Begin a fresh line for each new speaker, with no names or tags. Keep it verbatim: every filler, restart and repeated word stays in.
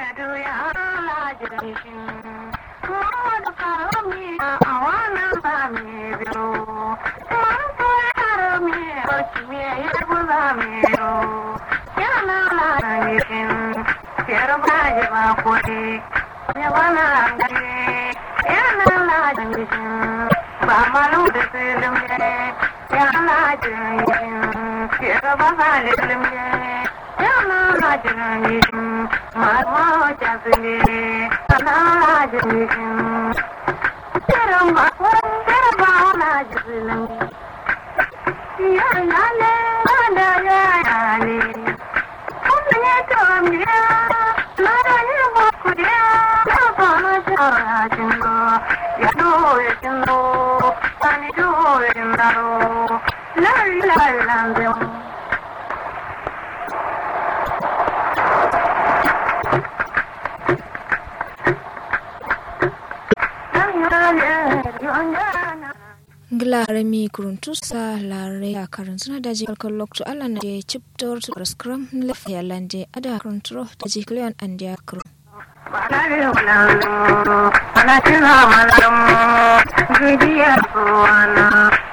Glarami kuruntusa lare a karantuna da jikar lokto Allah na je chiptor to scrum lafiya lande ada karanturo da jikleon and ya kru
ana tuna malam gidiya suwana